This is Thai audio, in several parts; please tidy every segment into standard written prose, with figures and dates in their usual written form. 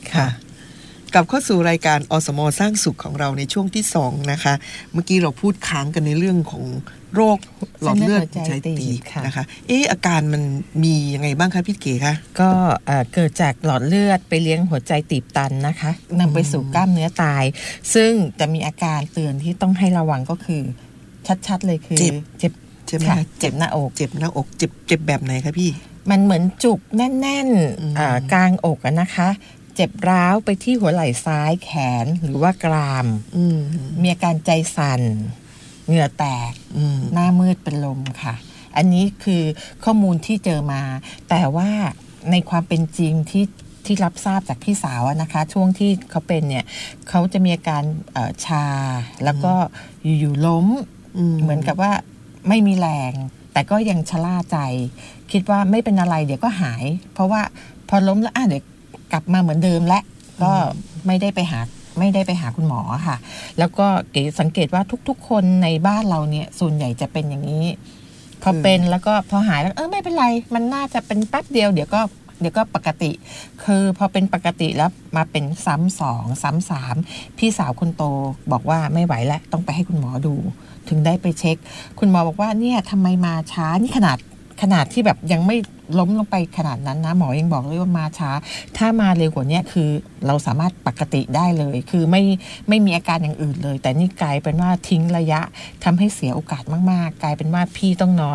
ค่ะกลับเข้าสู่รายการอสม.สร้างสุขของเราในช่วงที่2นะคะเมื่อกี้เราพูดค้างกันในเรื่องของโรคหลอดเลือดหัวใจตีบนะคะอาการมันมียังไงบ้างคะพี่เก๋คะก็เกิดจากหลอดเลือดไปเลี้ยงหัวใจตีบตันนะคะนำไปสู่กล้ามเนื้อตายซึ่งจะมีอาการเตือนที่ต้องให้ระวังก็คือชัดๆเลยคือเจ็บใช่ไหมเจ็บหน้าอกเจ็บแบบไหนคะพี่มันเหมือนจุกแน่นๆกลางอกนะคะเจ็บร้าวไปที่หัวไหล่ซ้ายแขนหรือว่ากรามมีอาการใจสั่นเหงื่อแตกหน้ามืดเป็นลมค่ะอันนี้คือข้อมูลที่เจอมาแต่ว่าในความเป็นจริงที่รับทราบจากพี่สาวนะคะช่วงที่เขาเป็นเนี่ยเขาจะมีอาการชาแล้วก็อยู่ๆล้มเหมือนกับว่าไม่มีแรงแต่ก็ยังชะล่าใจคิดว่าไม่เป็นอะไรเดี๋ยวก็หายเพราะว่าพอล้มแล้วเดี๋ยวกลับมาเหมือนเดิมและก็ไม่ได้ไปหาคุณหมอค่ะแล้วก็เก๋สังเกตว่าทุกๆคนในบ้านเราเนี่ยส่วนใหญ่จะเป็นอย่างนี้พอเป็นแล้วก็พอหายแล้วไม่เป็นไรมันน่าจะเป็นแป๊บเดียวเดี๋ยวก็ปกติคือพอเป็นปกติแล้วมาเป็นซ้ำ2ซ้ำ3พี่สาวคนโตบอกว่าไม่ไหวแล้วต้องไปให้คุณหมอดูถึงได้ไปเช็คคุณหมอบอกว่าเนี่ยทำไมมาช้านี่ขนาดที่แบบยังไม่ล้มลงไปขนาดนั้นนะหมอยังบอกเลยว่ามาช้าถ้ามาเร็วกว่านี้คือเราสามารถปกติได้เลยคือไม่มีอาการอย่างอื่นเลยแต่นี่กลายเป็นว่าทิ้งระยะทำให้เสียโอกาสมากๆกลายเป็นว่าพี่ต้องนอน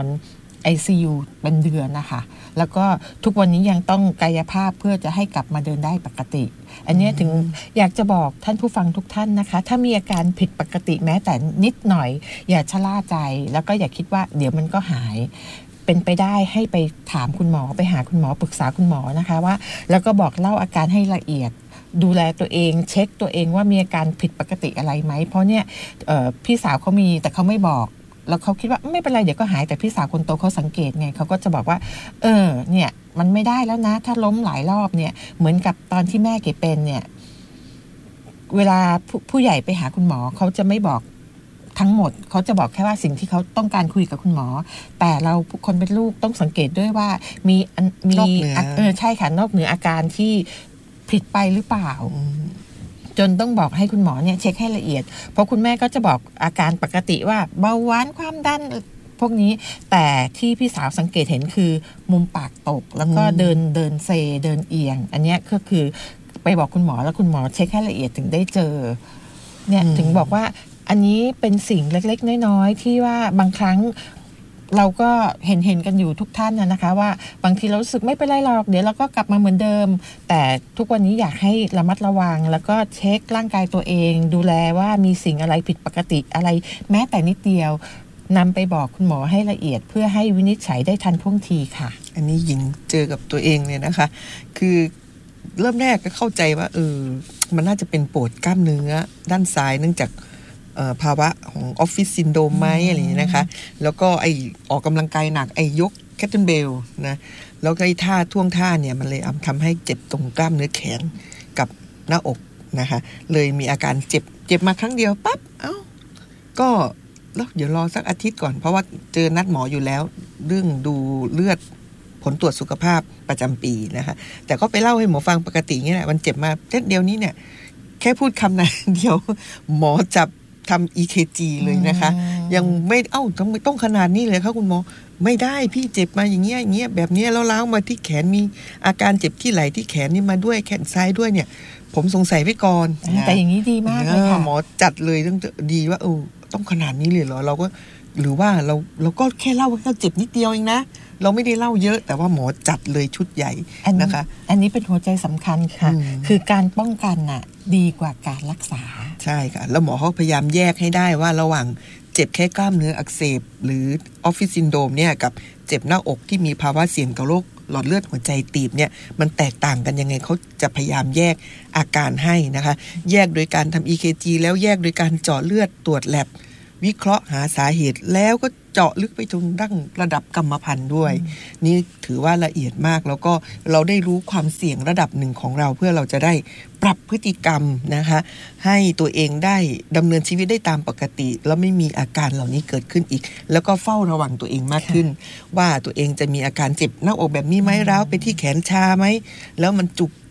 ICU เป็นเดือนนะคะแล้วก็ทุกวันนี้ยังต้องกายภาพเพื่อจะให้กลับมาเดินได้ปกติอันนี้ถึงอยากจะบอกท่านผู้ฟังทุกท่านนะคะถ้ามีอาการผิดปกติแม้แต่นิดหน่อยอย่าชะล่าใจแล้วก็อย่าคิดว่าเดี๋ยวมันก็หายเป็นไปได้ให้ไปถามคุณหมอไปหาคุณหมอปรึกษาคุณหมอนะคะว่าแล้วก็บอกเล่าอาการให้ละเอียดดูแลตัวเองเช็คตัวเองว่ามีอาการผิดปกติอะไรไหมเพราะเนี่ยพี่สาวเขามีแต่เขาไม่บอกแล้วเขาคิดว่าไม่เป็นไรเดี๋ยวก็หายแต่พี่สาวคนโตเขาสังเกตไงเขาก็จะบอกว่าเนี่ยมันไม่ได้แล้วนะถ้าล้มหลายรอบเนี่ยเหมือนกับตอนที่แม่เก๋เป็นเนี่ยเวลาผู้ใหญ่ไปหาคุณหมอเขาจะไม่บอกทั้งหมดเขาจะบอกแค่ว่าสิ่งที่เขาต้องการคุยกับคุณหมอแต่เราคนเป็นลูกต้องสังเกตด้วยว่ามีใช่ค่ะนอกเหนืออาการที่ผิดไปหรือเปล่าจนต้องบอกให้คุณหมอเนี่ยเช็คให้ละเอียดเพราะคุณแม่ก็จะบอกอาการปกติว่าเบาหวานความดันพวกนี้แต่ที่พี่สาวสังเกตเห็นคือมุมปากตกแล้วก็เดินเซเดินเอียงอันนี้ก็คือไปบอกคุณหมอแล้วคุณหมอเช็คให้ละเอียดถึงได้เจอเนี่ยถึงบอกว่าอันนี้เป็นสิ่งเล็กๆน้อยๆที่ว่าบางครั้งเราก็เห็นกันอยู่ทุกท่านนะคะว่าบางทีเรารู้สึกไม่เป็นไรหรอกเดี๋ยวเราก็กลับมาเหมือนเดิมแต่ทุกวันนี้อยากให้ระมัดระวังแล้วก็เช็คร่างกายตัวเองดูแลว่ามีสิ่งอะไรผิดปกติอะไรแม้แต่นิดเดียวนำไปบอกคุณหมอให้ละเอียดเพื่อให้วินิจฉัยได้ทันท่วงทีค่ะอันนี้หญิงเจอกับตัวเองเลยนะคะคือเริ่มแรกก็เข้าใจว่ามันน่าจะเป็นปวดกล้ามเนื้อด้านซ้ายเนื่องจากภาวะของออฟฟิศซินโดรมไหมอะไรอย่างนี้นะคะแล้วก็ออกกำลังกายหนักยกแคทเทิลเบลนะแล้วก็ท่วงท่าเนี่ยมันเลยทำให้เจ็บตรงกล้ามเนื้อแขนกับหน้าอกนะคะเลยมีอาการเจ็บมาครั้งเดียวปั๊บก็แล้วเดี๋ยวรอสักอาทิตย์ก่อนเพราะว่าเจอนัดหมออยู่แล้วเรื่องดูเลือดผลตรวจสุขภาพประจำปีนะคะแต่ก็ไปเล่าให้หมอฟังปกติอย่างนี้แหละมันเจ็บมาเดียวนี้เนี่ยแค่พูดคำนั้นเดียวหมอจับทำ EKG เลยนะคะยังไม่ทำไมต้องขนาดนี้เลยคะคุณหมอไม่ได้พี่เจ็บมาอย่างเงี้ยแบบนี้แล้วล้าวมาที่แขนมีอาการเจ็บที่ไหล่ที่แขนนี่มาด้วยแขนซ้ายด้วยเนี่ยผมสงสัยไว้ก่อนแต่อย่างนี้ดีมากเลยค่ะหมอจัดเลยต้องดีว่าต้องขนาดนี้เลยเหรอเราก็หรือว่าเราก็แค่เล่าว่าเราเจ็บนิดเดียวเองนะเราไม่ได้เล่าเยอะแต่ว่าหมอจัดเลยชุดใหญ่นะคะอันนี้เป็นหัวใจสำคัญค่ะคือการป้องกันน่ะดีกว่าการรักษาใช่ค่ะแล้วหมอเขาพยายามแยกให้ได้ว่าระหว่างเจ็บแค่กล้ามเนื้ออักเสบหรือออฟฟิศซินโดรมเนี่ยกับเจ็บหน้าอกที่มีภาวะเสี่ยงต่อโรคหลอดเลือดหัวใจตีบเนี่ยมันแตกต่างกันยังไงเขาจะพยายามแยกอาการให้นะคะแยกโดยการทำ EKG แล้วแยกโดยการเจาะเลือดตรวจแลบวิเคราะห์หาสาเหตุแล้วก็เจาะลึกไปจนดั้งระดับกรรมพันธุ์ด้วยนี่ถือว่าละเอียดมากแล้วก็เราได้รู้ความเสี่ยงระดับหนึ่งของเราเพื่อเราจะได้ปรับพฤติกรรมนะคะให้ตัวเองได้ดำเนินชีวิตได้ตามปกติแล้วไม่มีอาการเหล่านี้เกิดขึ้นอีกแล้วก็เฝ้าระวังตัวเองมากขึ้นว่าตัวเองจะมีอาการเจ็บหน้าอกแบบนี้ไหมร้าวไปที่แขนชาไหมแล้วมันจุก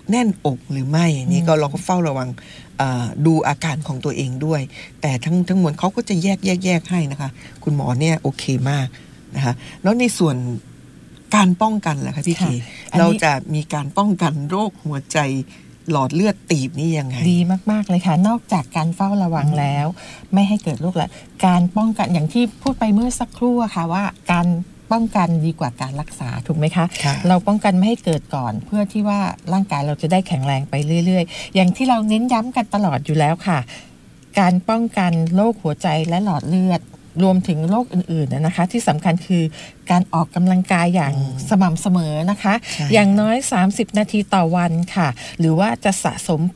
แน่นอกหรือไม่อันนี้ก็เราก็เฝ้าระวังดูอาการของตัวเองด้วยแต่ทั้งมวลเขาก็จะแยกให้นะคะคุณหมอเนี่ยโอเคมากนะคะแล้วในส่วนการป้องกันล่ะคะพี่เคเราจะมีการป้องกันโรคหัวใจหลอดเลือดตีบนี่ยังไงดีมากๆเลยค่ะนอกจากการเฝ้าระวังแล้วไม่ให้เกิดโรคแล้วการป้องกันอย่างที่พูดไปเมื่อสักครู่ค่ะว่าการป้องกันดีกว่าการรักษาถูกไหมคะเราป้องกันไม่ให้เกิดก่อนเพื่อที่ว่าร่างกายเราจะได้แข็งแรงไปเรื่อยๆอย่างที่เราเน้นย้ำกันตลอดอยู่แล้วค่ะการป้องกันโรคหัวใจและหลอดเลือดรวมถึงโรคอื่นๆนะคะที่สำคัญคือการออกกำลังกายอย่างสม่ำเสมอนะคะอย่างน้อย30นาทีต่อวันค่ะหรือว่าจะสะสมไป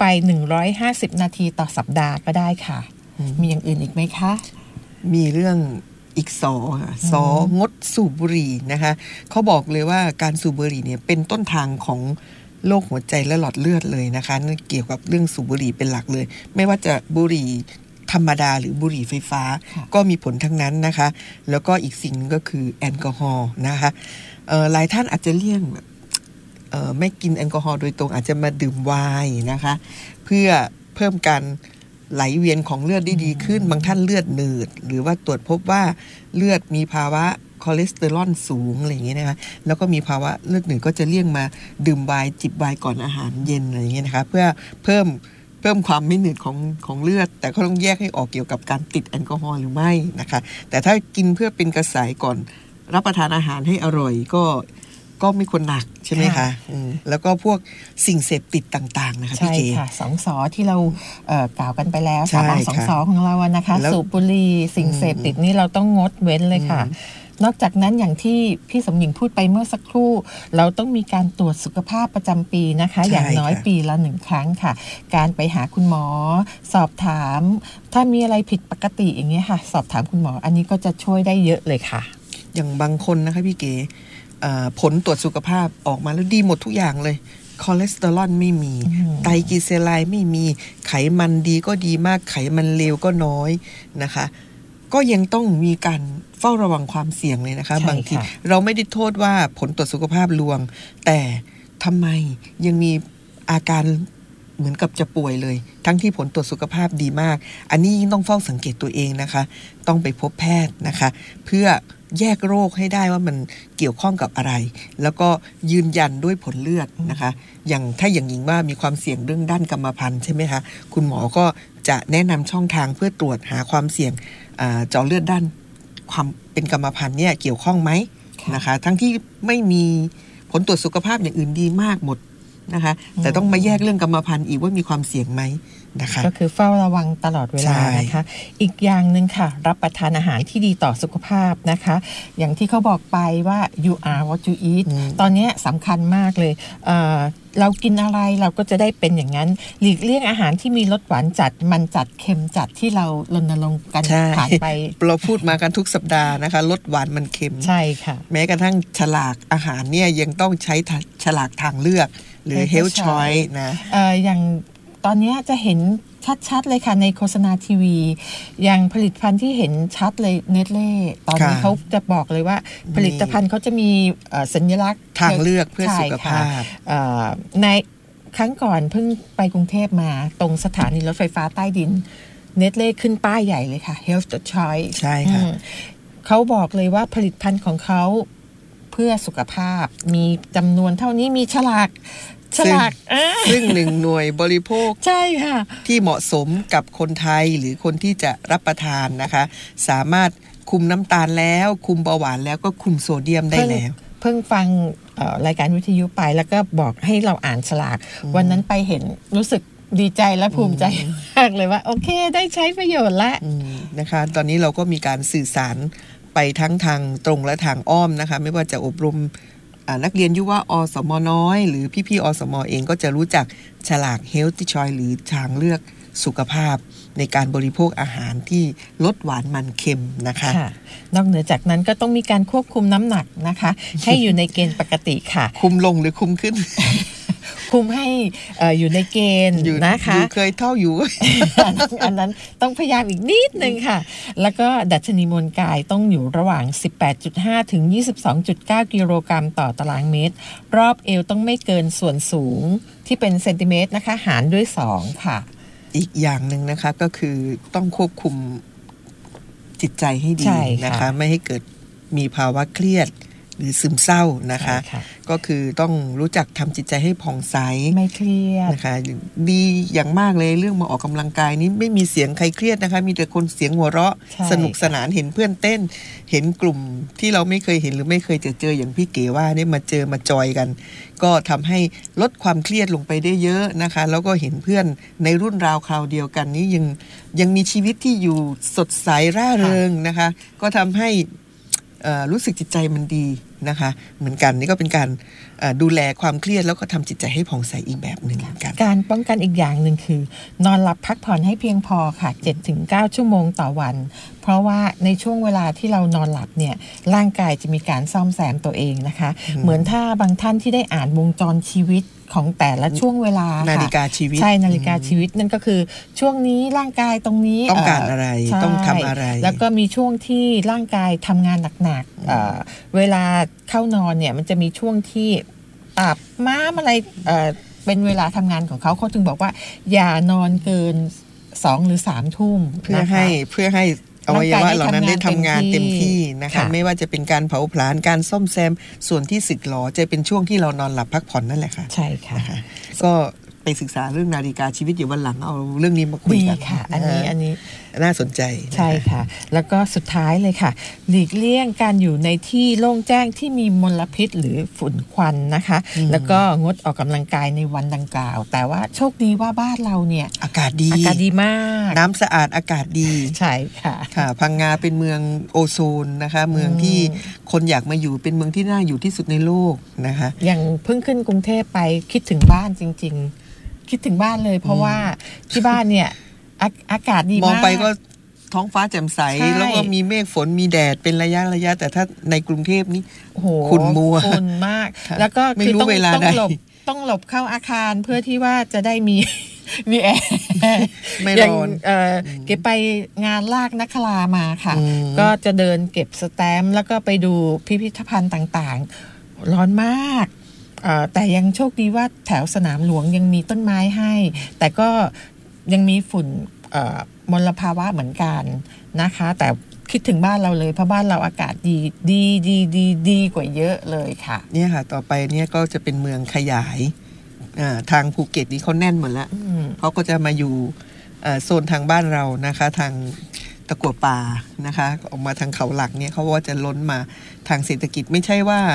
150นาทีต่อสัปดาห์ก็ได้ค่ะมีอย่างอื่นอีกไหมคะมีเรื่องอีกงดสูบบุหรี่นะคะเขาบอกเลยว่าการสูบบุหรี่เนี่ยเป็นต้นทางของโรคหัวใจและหลอดเลือดเลยนะคะนั่นเกี่ยวกับเรื่องสูบบุหรี่เป็นหลักเลยไม่ว่าจะบุหรี่ธรรมดาหรือบุหรี่ไฟฟ้าก็มีผลทั้งนั้นนะคะแล้วก็อีกสิ่งก็คือแอลกอฮอล์นะคะหลายท่านอาจจะเลี่ยงไม่กินแอลกอฮอล์โดยตรงอาจจะมาดื่มไวน์นะคะเพื่อเพิ่มการไหลเวียนของเลือดได้ดีขึ้นบางท่านเลือดหนืดหรือว่าตรวจพบว่าเลือดมีภาวะคอเลสเตอรอลสูงอะไรอย่างเงี้ยนะคะแล้วก็มีภาวะเลือดหนืดก็จะเลี่ยงมาดื่มไวน์จิบไวน์ก่อนอาหารเย็นอะไรอย่างเงี้ยนะคะเพื่อเพิ่มความไม่หนืดของเลือดแต่ก็ต้องแยกให้ออกเกี่ยวกับการติดแอลกอฮอล์หรือไม่นะคะแต่ถ้ากินเพื่อเป็นกระสายก่อนรับประทานอาหารให้อร่อยก็ไม่ควรหนักใช่ไหมคะแล้วก็พวกสิ่งเสพติดต่างๆนะคะพี่เจใช่ค่ะ2 ส.ที่เรากล่าวกันไปแล้วสาบาน2 ส.ของเราอะนะคะสูบบุหรี่สิ่งเสพติดนี่เราต้องงดเว้นเลยค่ะนอกจากนั้นอย่างที่พี่สมหญิงพูดไปเมื่อสักครู่เราต้องมีการตรวจสุขภาพประจำปีนะคะอย่างน้อยปีละ1 ครั้งค่ะการไปหาคุณหมอสอบถามถ้ามีอะไรผิดปกติอย่างเงี้ยค่ะสอบถามคุณหมออันนี้ก็จะช่วยได้เยอะเลยค่ะอย่างบางคนนะคะพี่เก๋ผลตรวจสุขภาพออกมาแล้วดีหมดทุกอย่างเลยคอเลสเตอรอลไม่มีไตรกลีเซอไรด์ไม่มีไขมันดีก็ดีมากไขมันเลวก็น้อยนะคะก็ยังต้องมีการเฝ้าระวังความเสี่ยงเลยนะคะบางทีเราไม่ได้โทษว่าผลตรวจสุขภาพลวงแต่ทำไมยังมีอาการเหมือนกับจะป่วยเลยทั้งที่ผลตรวจสุขภาพดีมากอันนี้ต้องเฝ้าสังเกตตัวเองนะคะต้องไปพบแพทย์นะคะเพื่อแยกโรคให้ได้ว่ามันเกี่ยวข้องกับอะไรแล้วก็ยืนยันด้วยผลเลือดนะคะอย่างถ้าอย่างหญิงว่ามีความเสี่ยงเรื่องด้านกรรมพันธุ์ใช่ไหมคะคุณหมอก็จะแนะนำช่องทางเพื่อตรวจหาความเสี่ยงเจาะเลือดด้านความเป็นกรรมพันธุ์เนี่ยเกี่ยวข้องไหมนะคะทั้งที่ไม่มีผลตรวจสุขภาพอย่างอื่นดีมากหมดนะคะแต่ต้องมาแยกเรื่องกรรมพันธุ์อีกว่ามีความเสี่ยงไหมนะคะก็คือเฝ้าระวังตลอดเวลานะคะอีกอย่างหนึ่งค่ะรับประทานอาหารที่ดีต่อสุขภาพนะคะอย่างที่เขาบอกไปว่า you are what you eat ตอนนี้สำคัญมากเลยเรากินอะไรเราก็จะได้เป็นอย่างนั้นหลีกเลี่ยงอาหารที่มีรสหวานจัดมันจัดเค็มจัดที่เรารณรงค์กันผ่านไปเราพูดมากันทุกสัปดาห์นะคะรสหวานมันเค็มใช่ค่ะแม้กระทั่งฉลากอาหารเนี่ยยังต้องใช้ฉลากทางเลือกหรือ health choice นะอย่างตอนนี้จะเห็นชัดๆเลยค่ะในโฆษณาทีวีอย่างผลิตภัณฑ์ที่เห็นชัดเลยเนสเล่ตอนนี้เขาจะบอกเลยว่าผลิตภัณฑ์เขาจะมีสัญลักษณ์ทางเลือกเพื่อสุขภาพในครั้งก่อนเพิ่งไปกรุงเทพมาตรงสถานีรถไฟฟ้าใต้ดินเนสเล่ขึ้นป้ายใหญ่เลยค่ะ health choice ใช่ค่ะเขาบอกเลยว่าผลิตภัณฑ์ของเขาเพื่อสุขภาพมีจำนวนเท่านี้มีฉลากซึ่ง1 หน่วยบริโภคใช่ค่ะที่เหมาะสมกับคนไทยหรือคนที่จะรับประทานนะคะสามารถคุมน้ำตาลแล้วคุมเบาหวานแล้วก็คุมโซเดียมได้แล้วเพิ่งฟังรายการวิทยุไปแล้วก็บอกให้เราอ่านฉลากวันนั้นไปเห็นรู้สึกดีใจและภูมิใจมากเลยว่าโอเคได้ใช้ประโยชน์แล้วนะคะตอนนี้เราก็มีการสื่อสารไปทั้งทางตรงและทางอ้อมนะคะไม่ว่าจะอบรมนักเรียนยุวอสมน้อยหรือพี่ๆอสมเองก็จะรู้จักฉลาก Healthy Choice หรือทางเลือกสุขภาพในการบริโภคอาหารที่ลดหวานมันเค็มนะคะนอกเหนือจากนั้นก็ต้องมีการควบคุมน้ำหนักนะคะให้อยู่ในเกณฑ์ปกติค่ะคุมลงหรือคุมขึ้นคุมให้อยู่ในเกณฑ์นะคะเคยเท่าอยู่อันนั้นต้องพยายามอีกนิดนึงค่ะแล้วก็ดัชนีมวลกายต้องอยู่ระหว่าง 18.5 ถึง 22.9 กิโลกรัมต่อตารางเมตรรอบเอวต้องไม่เกินส่วนสูงที่เป็นเซนติเมตรนะคะหารด้วย2ค่ะอีกอย่างหนึ่งนะคะก็คือต้องควบคุมจิตใจให้ดีนะคะไม่ให้เกิดมีภาวะเครียดหรือซึมเศร้านะคะก็คือต้องรู้จักทำจิตใจให้ผ่องใสไม่เครียดนะคะดีอย่างมากเลยเรื่องมาออกกำลังกายนี้ไม่มีเสียงใครเครียดนะคะมีแต่คนเสียงหัวเราะสนุกสนานเห็นเพื่อนเต้นเห็นกลุ่มที่เราไม่เคยเห็นหรือไม่เคยเจออย่างพี่เก๋ว่าเนี่ยมาเจอมาจอยกันก็ทำให้ลดความเครียดลงไปได้เยอะนะคะแล้วก็เห็นเพื่อนในรุ่นราวคราวเดียวกันนี้ยังมีชีวิตที่อยู่สดใสร่าเริงนะคะก็ทำให้รู้สึกจิตใจมันดีนะคะเหมือนกันนี่ก็เป็นการดูแลความเครียดแล้วก็ทำจิตใจให้ผ่องใสอีกแบบหนึ่งกันการป้องกันอีกอย่างหนึ่งคือนอนหลับพักผ่อนให้เพียงพอค่ะ 7-9 ชั่วโมงต่อวันเพราะว่าในช่วงเวลาที่เรานอนหลับเนี่ยร่างกายจะมีการซ่อมแซมตัวเองนะคะเหมือนถ้าบางท่านที่ได้อ่านวงจรชีวิตของแต่ละช่วงเวลานาฬิกาชีวิตใช่นาฬิกาชีวิตนั่นก็คือช่วงนี้ร่างกายตรงนี้ต้องการอะไรต้องทำอะไรแล้วก็มีช่วงที่ร่างกายทำงานหนักๆเวลาเข้านอนเนี่ยมันจะมีช่วงที่อาบม้ามอะไรเป็นเวลาทำงานของเขาถึงบอกว่าอย่านอนเกิน2 หรือ 3 ทุ่มเพื่อให้อวัยวะเหล่านั้นได้ทำงานเต็มที่นะคะไม่ว่าจะเป็นการเผาผลาญการซ่อมแซมส่วนที่สึกหรอจะเป็นช่วงที่เรานอนหลับพักผ่อนนั่นแหละค่ะใช่ค่ะก็ไปศึกษาเรื่องนาฬิกาชีวิตอยู่วันหลังเอาเรื่องนี้มาคุยกันค่ะอันนี้น่าสนใจใช่ค่ะแล้วก็สุดท้ายเลยค่ะหลีกเลี่ยงการอยู่ในที่โล่งแจ้งที่มีมลพิษหรือฝุ่นควันนะคะแล้วก็งดออกกำลังกายในวันดังกล่าวแต่ว่าโชคดีว่าบ้านเราเนี่ยอากาศดีมากน้ำสะอาดอากาศดีใช่ค่ะพังงาเป็นเมืองโอโซนนะคะเมืองที่คนอยากมาอยู่เป็นเมืองที่น่าอยู่ที่สุดในโลกนะคะอย่างเพิ่งขึ้นกรุงเทพไปคิดถึงบ้านจริงๆคิดถึงบ้านเลยเพราะว่าที่บ้านเนี่ยอากาศดีมากมองไปก็ท้องฟ้าแจ่มใสแล้วก็มีเมฆฝนมีแดดเป็นระยะแต่ถ้าในกรุงเทพนี่ขุ่นมัวฝุ่นมากแล้วก็คือต้องหลบเข้าอาคารเพื่อที่ว่าจะได้มีแอร์ไม่ร้อนเก็บไปงานลากนักคลามาค่ะก็จะเดินเก็บสแตมป์แล้วก็ไปดูพิพิธภัณฑ์ต่างๆร้อนมากแต่ยังโชคดีว่าแถวสนามหลวงยังมีต้นไม้ให้แต่ก็ยังมีฝุ่นมลภาวะเหมือนกันนะคะแต่คิดถึงบ้านเราเลยเพราะบ้านเราอากาศดีกว่าเยอะเลยค่ะเนี่ยค่ะต่อไปเนี่ยก็จะเป็นเมืองขยายทางภูเก็ตนี่เขาแน่นหมดแล้วเขาก็จะมาอยู่โซนทางบ้านเรานะคะทางตะกั่วป่านะคะออกมาทางเขาหลักเนี่ยเขาว่าจะล้นมาทางเศรษฐกิจไม่ใช่ว่า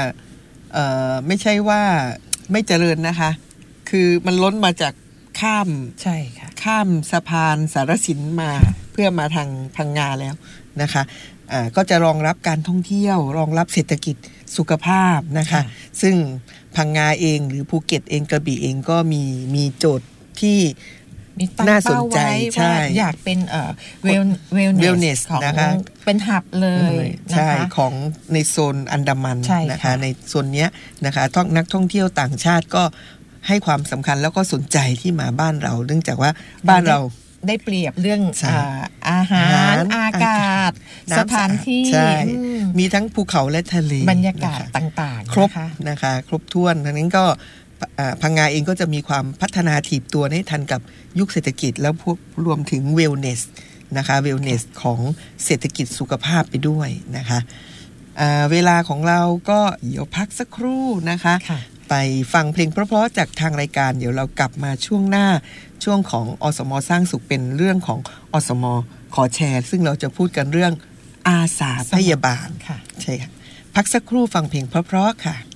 ไม่เจริญนะคะคือมันล้นมาจากใช่ค่ะข้ามสะพานสารสินมาเพื่อมาทางพังงาแล้วนะคะก็จะรองรับการท่องเที่ยวรองรับเศรษฐกิจสุขภาพนะคะซึ่งพังงาเองหรือภูเก็ตเองกระบี่เองก็มีโจทย์ที่น่าสนใจใช่อยากเป็นwellness ของนะคะเป็นหับเลยใช่ของในโซนอันดามันนะคะในโซนเนี้ยนะคะนักท่องเที่ยวต่างชาติก็ให้ความสำคัญแล้วก็สนใจที่มาบ้านเราเนื่องจากว่าบ้านเราได้เปรียบเรื่องอาหารอากาศสถานที่มีทั้งภูเขาและทะเลบรรยากาศต่างๆครบนะคะครบถ้วนดังนั้นก็พังงาเองก็จะมีความพัฒนาถีบตัวให้ทันกับยุคเศรษฐกิจแล้วรวมถึง wellness นะคะ wellness ของเศรษฐกิจสุขภาพไปด้วยนะคะเวลาของเราก็เดี๋ยวพักสักครู่นะคะไปฟังเพลงเพราะๆจากทางรายการเดี๋ยวเรากลับมาช่วงหน้าช่วงของอสม.สร้างสุขเป็นเรื่องของอสม.ขอแชร์ซึ่งเราจะพูดกันเรื่องอาสาพยาบาลใช่ค่ะพักสักครู่ฟังเพลงเพราะๆค่ะ